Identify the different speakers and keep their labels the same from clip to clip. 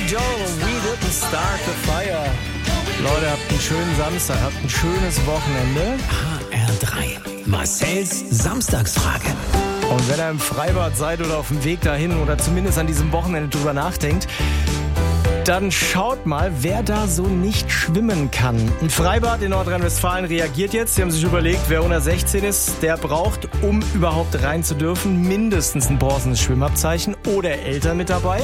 Speaker 1: Joel, we didn't start the fire. Leute, habt einen schönen Samstag, habt ein schönes Wochenende.
Speaker 2: HR3, Marcells Samstagsfrage.
Speaker 1: Und wenn ihr im Freibad seid oder auf dem Weg dahin oder zumindest an diesem Wochenende drüber nachdenkt, dann schaut mal, wer da so nicht schwimmen kann. Ein Freibad in Nordrhein-Westfalen reagiert jetzt. Sie haben sich überlegt, wer unter 16 ist, der braucht, um überhaupt rein zu dürfen, mindestens ein bronzenes Schwimmabzeichen oder Eltern mit dabei.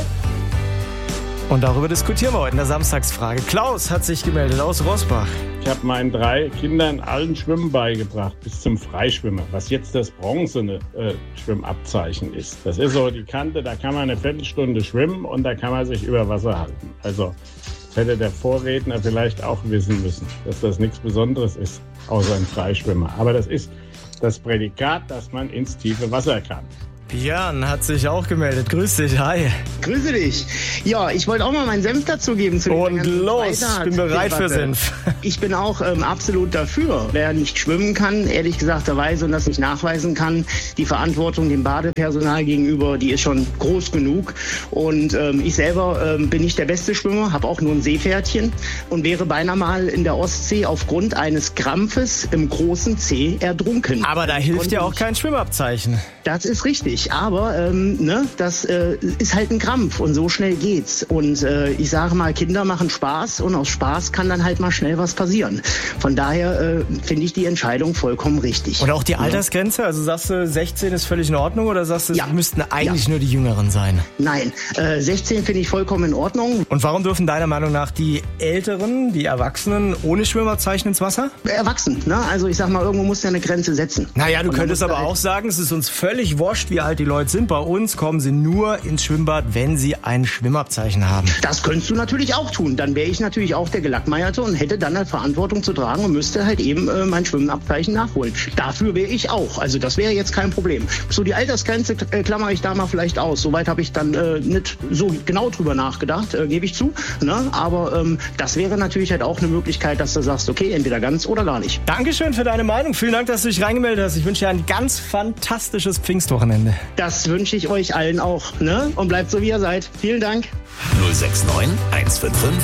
Speaker 1: Und darüber diskutieren wir heute in der Samstagsfrage. Klaus hat sich gemeldet aus Roßbach.
Speaker 3: Ich habe meinen 3 Kindern allen Schwimmen beigebracht, bis zum Freischwimmer. Was jetzt das bronzene Schwimmabzeichen ist. Das ist so die Kante, da kann man eine Viertelstunde schwimmen und da kann man sich über Wasser halten. Also das hätte der Vorredner vielleicht auch wissen müssen, dass das nichts Besonderes ist, außer ein Freischwimmer. Aber das ist das Prädikat, dass man ins tiefe Wasser kann.
Speaker 1: Björn hat sich auch gemeldet. Grüß dich, hi.
Speaker 4: Grüße dich. Ja, ich wollte auch mal meinen Senf dazugeben.
Speaker 1: Und los, ich bin bereit für Senf.
Speaker 4: Ich bin auch absolut dafür. Wer nicht schwimmen kann, ehrlich gesagt,erweise und das nicht nachweisen kann, die Verantwortung dem Badepersonal gegenüber, die ist schon groß genug. Und ich selber bin nicht der beste Schwimmer, habe auch nur ein Seepferdchen und wäre beinahe mal in der Ostsee aufgrund eines Krampfes im großen Zeh ertrunken.
Speaker 1: Aber da hilft ja auch kein Schwimmabzeichen.
Speaker 4: Das ist richtig, aber das ist halt ein Krampf und so schnell geht's. Und ich sage mal, Kinder machen Spaß und aus Spaß kann dann halt mal schnell was passieren. Von daher finde ich die Entscheidung vollkommen richtig.
Speaker 1: Und auch die Altersgrenze? Also sagst du, 16 ist völlig in Ordnung oder sagst du, es müssten eigentlich nur die Jüngeren sein?
Speaker 4: Nein, 16 finde ich vollkommen in Ordnung.
Speaker 1: Und warum dürfen deiner Meinung nach die Älteren, die Erwachsenen ohne Schwimmabzeichen ins Wasser?
Speaker 4: Erwachsen, ne? Also ich sag mal, irgendwo muss ja eine Grenze setzen.
Speaker 1: Naja, du könntest aber auch sagen, es ist uns völlig wurscht, wie alt die Leute sind. Bei uns kommen sie nur ins Schwimmbad, wenn sie ein Schwimmabzeichen haben.
Speaker 4: Das könntest du natürlich auch tun. Dann wäre ich natürlich auch der Gelackmeierte und hätte dann eine Verantwortung zu tragen und müsste halt eben mein Schwimmabzeichen nachholen. Dafür wäre ich auch. Also das wäre jetzt kein Problem. So die Altersgrenze klammere ich da mal vielleicht aus. Soweit habe ich dann nicht so genau drüber nachgedacht, gebe ich zu. Ne? Aber das wäre natürlich halt auch eine Möglichkeit, dass du sagst, okay, entweder ganz oder gar nicht.
Speaker 1: Dankeschön für deine Meinung. Vielen Dank, dass du dich reingemeldet hast. Ich wünsche dir ein ganz fantastisches Pfingstwochenende.
Speaker 4: Das wünsche ich euch allen auch. Ne? Und bleibt so, wie ihr seid. Vielen Dank.
Speaker 2: 069 155